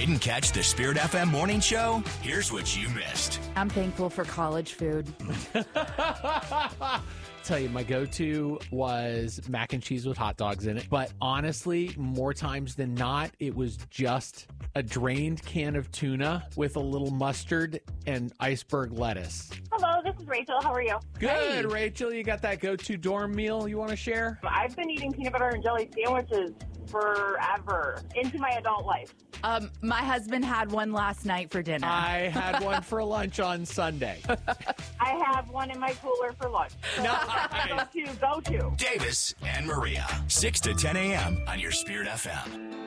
Didn't catch the Spirit FM morning show? Here's what you missed. I'm thankful for college food. Tell you, my go-to was mac and cheese with hot dogs in it. But honestly, more times than not, it was just a drained can of tuna with a little mustard and iceberg lettuce. Hello, this is Rachel. How are you? Good, Rachel. You got that go-to dorm meal you want to share? I've been eating peanut butter and jelly sandwiches forever into my adult life. My husband had one last night for dinner. I had one for lunch on Sunday. I have one in my cooler for lunch. So Nice. go to. Davis and Maria, 6 to 10 a.m. on your Spirit FM.